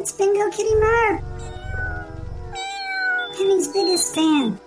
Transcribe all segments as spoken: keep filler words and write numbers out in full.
it's Bingo Kitty Marv, Penny's biggest fan.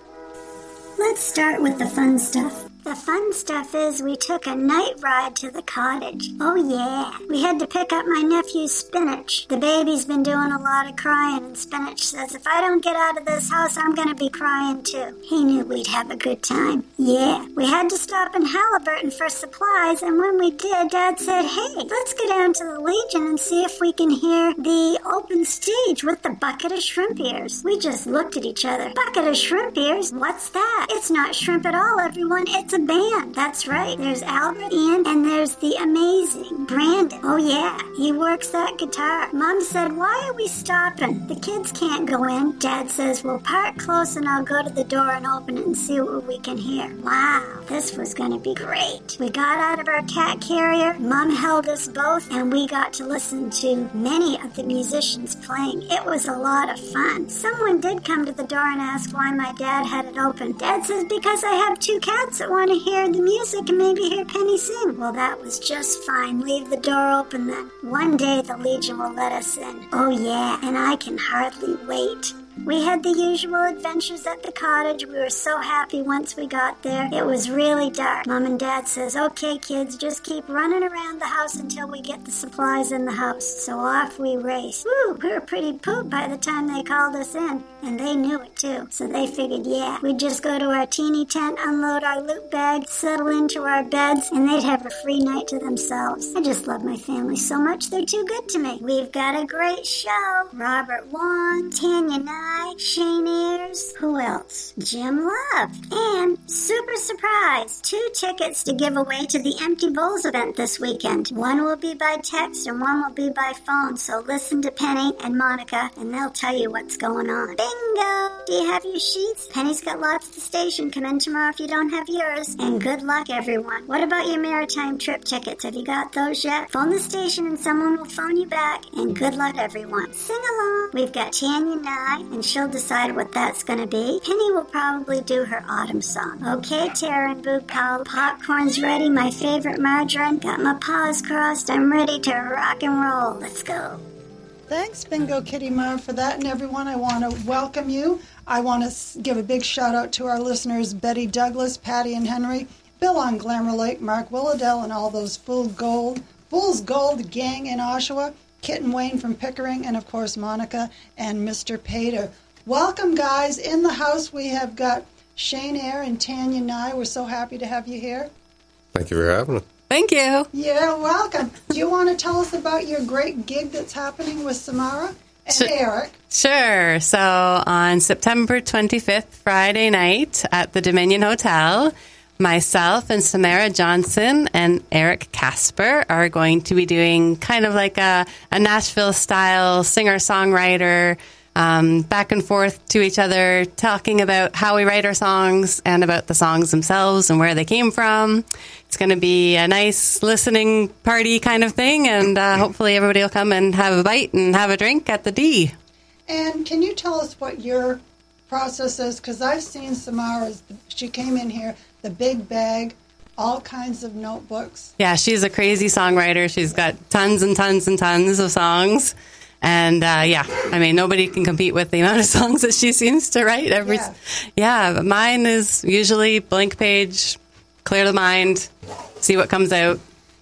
Let's start with the fun stuff. The fun stuff is we took a night ride to the cottage. Oh yeah, we had to pick up my nephew Spinach. The baby's been doing a lot of crying, and Spinach says if I don't get out of this house, I'm gonna be crying too. He knew we'd have a good time. Yeah, we had to stop in Halliburton for supplies, and when we did, Dad said, hey, let's go down to the Legion and see if we can hear the open stage with the bucket of shrimp ears. We just looked at each other. Bucket of shrimp ears? What's that? It's not shrimp at all, everyone. It's a band. That's right. There's Albert, Ian, and there's the amazing Brandon. Oh yeah, he works that guitar. Mom said, why are we stopping? The kids can't go in. Dad says, we'll park close and I'll go to the door and open it and see what we can hear. Wow, this was going to be great. We got out of our cat carrier. Mom held us both and we got to listen to many of the musicians playing. It was a lot of fun. Someone did come to the door and ask why my dad had it open. Dad says, because I have two cats that want to hear the music and maybe hear Penny sing. Well, that was just fine. Leave the door open then. One day the Legion will let us in. Oh yeah, and I can hardly wait. We had the usual adventures at the cottage. We were so happy once we got there. It was really dark. Mom and Dad says, okay, kids, just keep running around the house until we get the supplies in the house. So off we raced. Woo, we were pretty pooped by the time they called us in. And they knew it too. So they figured, yeah, we'd just go to our teeny tent, unload our loot bag, settle into our beds, and they'd have a free night to themselves. I just love my family so much. They're too good to me. We've got a great show. Robert Wong, Tanya Nye, Shane Ayers, who else? Jim Love. And super surprise, two tickets to give away to the Empty Bowls event this weekend. One will be by text and one will be by phone. So listen to Penny and Monica and they'll tell you what's going on. Bingo! Do you have your sheets? Penny's got lots at the station. Come in tomorrow if you don't have yours. And good luck, everyone. What about your maritime trip tickets? Have you got those yet? Phone the station and someone will phone you back. And good luck, everyone. Sing along. We've got Tanya Nye, and she'll decide what that's going to be. Penny will probably do her autumn song. Okay, Tara and Boo Powell. Popcorn's ready. My favorite margarine. Got my paws crossed. I'm ready to rock and roll. Let's go. Thanks, Bingo Kitty Marv, for that. And everyone, I want to welcome you. I want to give a big shout out to our listeners, Betty Douglas, Patty and Henry, Bill on Glamour Lake, Mark Willowdale, and all those Full Gold, Fool's Gold gang in Oshawa, Kit and Wayne from Pickering, and of course Monica and Mister Pater. Welcome, guys. In the house, we have got Shane Eyre and Tanya Nye. We're so happy to have you here. Thank you for having us. Thank you. Yeah, welcome. Do you want to tell us about your great gig that's happening with Samara and Sh- Eric? Sure. So on September twenty-fifth, Friday night at the Dominion Hotel, myself and Samara Johnson and Eric Casper are going to be doing kind of like a, a Nashville-style singer-songwriter Um, back and forth to each other, talking about how we write our songs and about the songs themselves and where they came from. It's going to be a nice listening party kind of thing, and uh, hopefully everybody will come and have a bite and have a drink at the D. And can you tell us what your process is? Because I've seen Samara's, she came in here, the big bag, all kinds of notebooks. Yeah, she's a crazy songwriter. She's got tons and tons and tons of songs. And, uh, yeah, I mean, nobody can compete with the amount of songs that she seems to write. Every, yeah. yeah, but mine is usually blank page, clear the mind, see what comes out.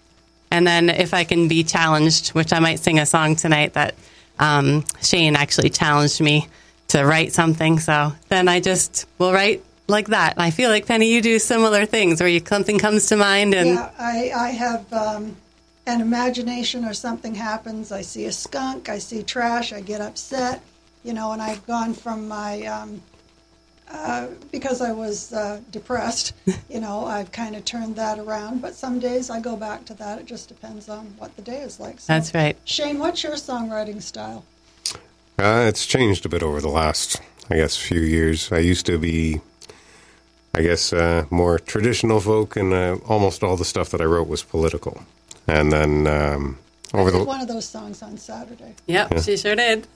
And then if I can be challenged, which I might sing a song tonight that um, Shane actually challenged me to write something. So then I just will write like that. And I feel like, Penny, you do similar things where you, something comes to mind. And yeah, I, I have... Um an imagination or something happens, I see a skunk, I see trash, I get upset, you know, and I've gone from my, um, uh, because I was uh, depressed, you know, I've kind of turned that around, but some days I go back to that. It just depends on what the day is like. So, that's right. Shane, what's your songwriting style? Uh, it's changed a bit over the last, I guess, few years. I used to be, I guess, uh, more traditional folk, and uh, almost all the stuff that I wrote was political. And then um, over I did the one of those songs on Saturday. Yep, yeah. She sure did.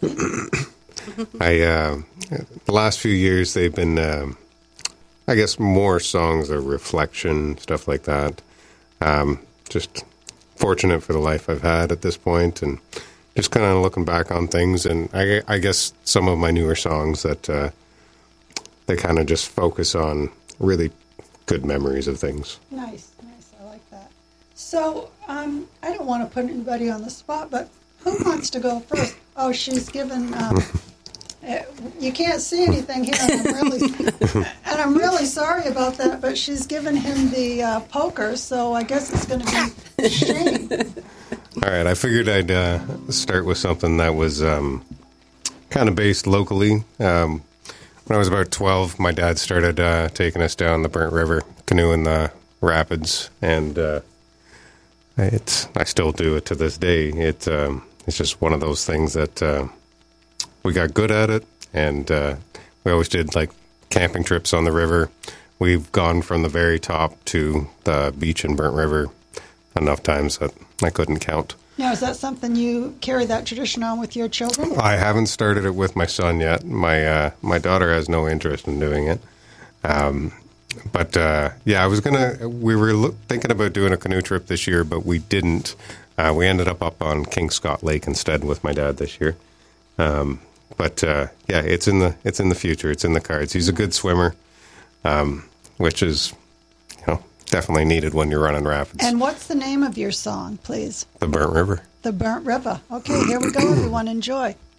I uh, the last few years they've been, um, I guess, more songs of reflection, stuff like that. Um, just fortunate for the life I've had at this point, and just kind of looking back on things, and I, I guess some of my newer songs that uh, they kind of just focus on really good memories of things. Nice, nice. I like that. So um, I don't want to put anybody on the spot, but who wants to go first? Oh, she's given. Um, uh, you can't see anything here, and I'm really, and I'm really sorry about that. But she's given him the uh, poker, so I guess it's going to be Shane. All right, I figured I'd uh, start with something that was um, kind of based locally. Um, when I was about twelve, my dad started uh, taking us down the Burnt River, canoeing the rapids, and uh, it's I still do it to this day. It um, it's just one of those things that uh, we got good at it, and uh, we always did like camping trips on the river. We've gone from the very top to the beach in Burnt River enough times that I couldn't count. Now, is that something you carry that tradition on with your children? I haven't started it with my son yet. My uh, my daughter has no interest in doing it. Um, but uh, yeah, I was gonna. We were lo- thinking about doing a canoe trip this year, but we didn't. Uh, we ended up up on King Scott Lake instead with my dad this year. Um, but uh, yeah, it's in the it's in the future. It's in the cards. He's a good swimmer, um, which is, you know, definitely needed when you're running rapids. And what's the name of your song, please? The Burnt River. The Burnt River. Okay, here we go, everyone. Enjoy.